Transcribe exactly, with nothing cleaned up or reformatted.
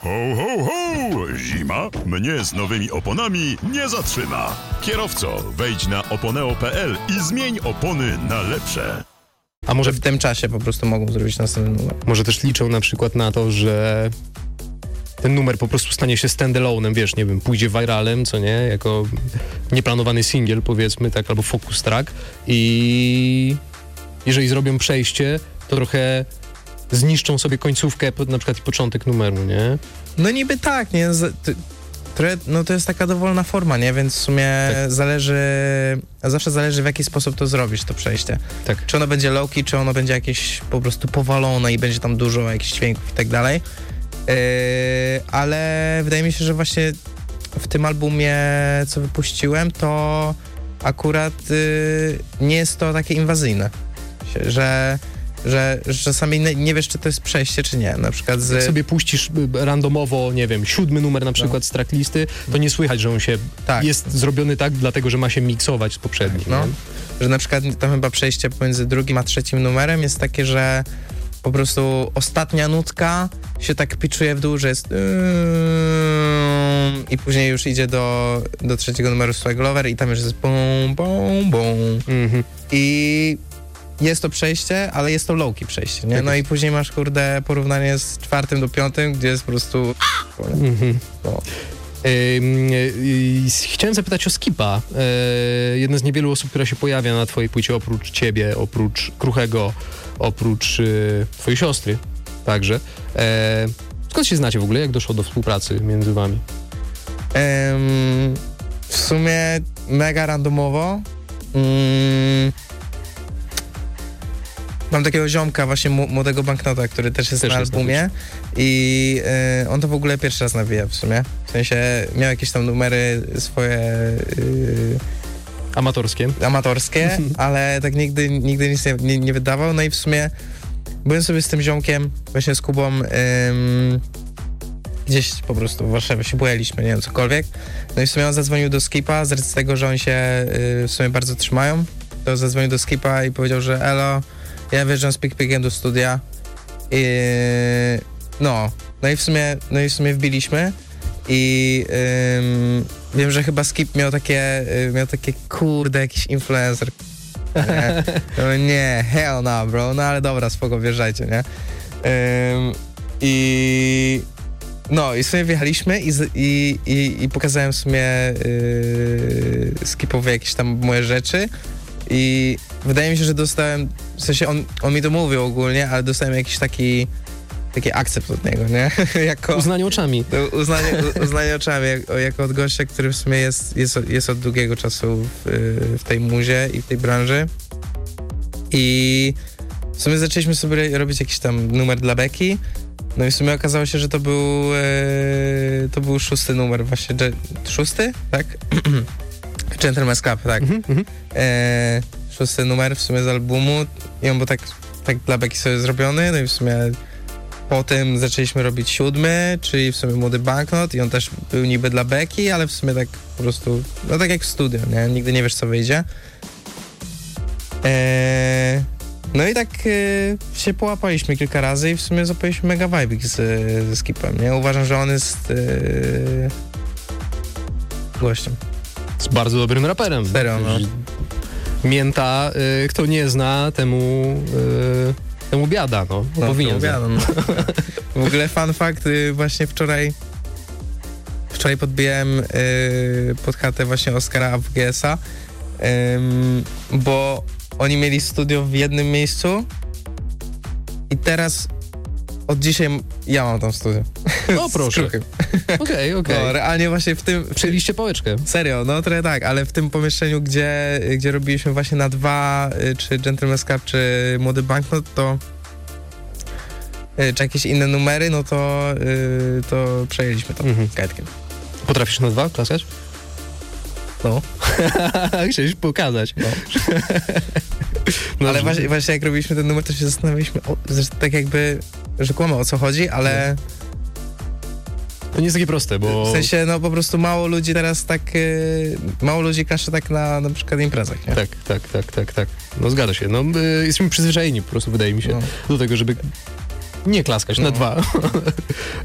Ho, ho, ho! Zima mnie z nowymi oponami nie zatrzyma. Kierowco, wejdź na oponeo kropka pe el i zmień opony na lepsze. A może w tym czasie po prostu mogą zrobić następny numer. Może też liczą na przykład na to, że ten numer po prostu stanie się standalone'em, wiesz, nie wiem, pójdzie viralem, co nie, jako nieplanowany singiel, powiedzmy, tak, albo focus track i jeżeli zrobią przejście, to trochę zniszczą sobie końcówkę, na przykład i początek numeru, nie? No niby tak, nie? Z, ty, trochę, no to jest taka dowolna forma, nie? Więc w sumie tak. zależy, zawsze zależy, w jaki sposób to zrobisz, to przejście. Tak. Czy ono będzie low-key, czy ono będzie jakieś po prostu powalone i będzie tam dużo jakichś dźwięków i tak dalej. Yy, ale wydaje mi się, że właśnie w tym albumie, co wypuściłem, to akurat yy, nie jest to takie inwazyjne, że Że, że czasami nie, nie wiesz, czy to jest przejście, czy nie. Na przykład z... Jak sobie puścisz randomowo, nie wiem, siódmy numer na przykład no. z tracklisty, to nie słychać, że on się tak. jest zrobiony tak, dlatego, że ma się miksować z poprzednim. No. Że na przykład tam chyba przejście pomiędzy drugim a trzecim numerem jest takie, że po prostu ostatnia nutka się tak pitchuje w dół, że jest i później już idzie do, do trzeciego numeru Swag Lover i tam już jest bum, bum, bum. Mhm. I jest to przejście, ale jest to low-key przejście, nie? No i później masz, kurde, porównanie z czwartym do piątym, gdzie jest po prostu... Mm-hmm. No. Yy, chciałem zapytać o Skipa. Yy, jedna z niewielu osób, która się pojawia na twojej płycie, oprócz ciebie, oprócz Kruchego, oprócz yy, twojej siostry także. Yy, skąd się znacie w ogóle? Jak doszło do współpracy między wami? Ym, w sumie mega randomowo. Ym, Mam takiego ziomka, właśnie młodego banknota, który też jest też na jest albumie na i y, on to w ogóle pierwszy raz nawija w sumie. W sensie miał jakieś tam numery swoje... Y, amatorskie. Amatorskie, ale tak nigdy, nigdy nic nie, nie, nie wydawał. No i w sumie byłem sobie z tym ziomkiem, właśnie z Kubą, y, gdzieś po prostu w Warszawie się bujaliśmy, nie wiem, cokolwiek. No i w sumie on zadzwonił do Skipa, z racji tego, że oni się y, w sumie bardzo trzymają, to zadzwonił do Skipa i powiedział, że elo, ja wjeżdżam z Pik-Pikiem do studia i no, no i w sumie, no i w sumie wbiliśmy i ym, wiem, że chyba Skip miał takie, y, miał takie kurde, jakiś influencer. Nie, no, nie hell no, bro, no ale dobra, spoko, wjeżdżajcie, nie? Ym, I no, i w sumie wjechaliśmy i, i, i, i pokazałem w sumie yy, Skipowi jakieś tam moje rzeczy. I wydaje mi się, że dostałem, w sensie on, on mi to mówił ogólnie, ale dostałem jakiś taki, taki akcept od niego, nie? jako, uznanie oczami. Uznanie, uznanie oczami, jak, jako od gościa, który w sumie jest, jest, jest od długiego czasu w, w tej muzie i w tej branży. I w sumie zaczęliśmy sobie robić jakiś tam numer dla Beki. No i w sumie okazało się, że to był e, to był szósty numer właśnie, szósty? Tak? Gentleman's Club, tak. Mm-hmm. E, szósty numer w sumie z albumu i on był tak, tak dla Beki sobie zrobiony, no i w sumie potem zaczęliśmy robić siódmy, czyli w sumie Młody Banknot i on też był niby dla Beki, ale w sumie tak po prostu, no tak jak w studio, nie? Nigdy nie wiesz, co wyjdzie. E, no i tak e, się połapaliśmy kilka razy i w sumie zapaliśmy mega vibe z, ze Skipem, nie? Uważam, że on jest e, gościem. Z bardzo dobrym raperem. Serio, no. Mięta, y, kto nie zna, temu y, temu biada, no. no powinien biada, no. W ogóle fun fact, y, właśnie wczoraj wczoraj podbiłem y, pod chatę właśnie Oskara A W G S a, y, bo oni mieli studio w jednym miejscu i teraz od dzisiaj ja mam tam studio. No proszę. Okej, okej. Okay, okay. No, realnie właśnie w tym... Przejęliście pałeczkę. Serio, no trochę tak, ale w tym pomieszczeniu, gdzie, gdzie robiliśmy właśnie na dwa, czy Gentleman's Club, czy Młody Banknot, to czy jakieś inne numery, no to, to przejęliśmy to mhm. kajtkiem. Potrafisz na dwa klaskać? No. Chciałeś pokazać. No. No, ale właśnie, właśnie jak robiliśmy ten numer, to się zastanawialiśmy, o, tak jakby, że kłamę, o co chodzi, ale... To nie jest takie proste, bo... W sensie, no po prostu mało ludzi teraz tak, yy, mało ludzi klasze tak na na przykład imprezach, nie? Tak, tak, tak, tak, tak. No zgadza się. No y, jesteśmy przyzwyczajeni po prostu, wydaje mi się, no. do tego, żeby nie klaskać no. na dwa.